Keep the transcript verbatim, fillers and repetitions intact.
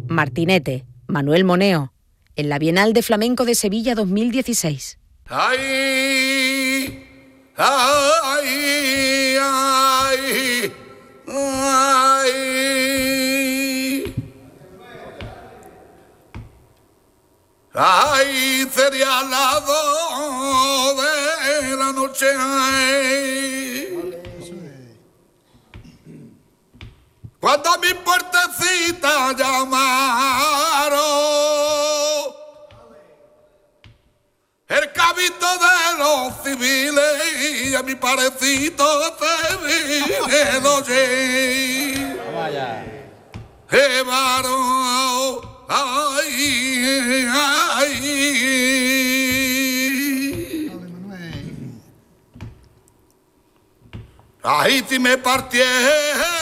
Martinete, Manuel Moneo, en la Bienal de Flamenco de Sevilla dos mil dieciséis. Ay, ay, ay, ay, ay, sería las dos de la noche. Ay. Cuando a mi puertecita llamaron, el cabito de los civiles y a mi parecito se vive doye. Vaya. Llevaron, ay, ay. Ahí si me partieron